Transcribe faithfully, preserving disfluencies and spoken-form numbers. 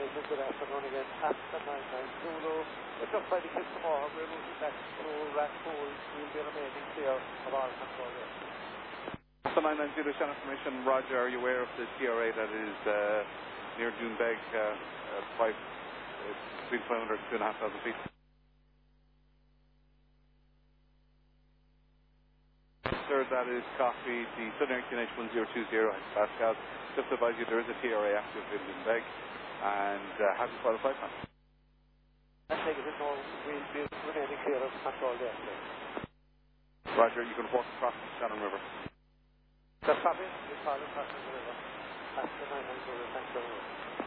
Malaysia, good afternoon again. After nine nine Zulu, we're just by the kids tomorrow, we're moving back to Rathpool. We'll be remaining clear of our control there. After nine nine Zulu, Shannon Commission, Roger, are you aware of the T R A that is uh, near Doonbeg, uh, uh, five, uh, between five hundred and two and a half thousand feet? Sir, that is copy, the Southern Air Q N H one zero two zero, Pascal. Just to advise you, there is a T R A active in Doonbeg, and uh, have you filed a flight plan? I take it, no, we'll be remaining clear of control there. Roger, you can walk across the Shannon River. Just copy, we'll call it across the river. After nine nine Zulu, thanks very much.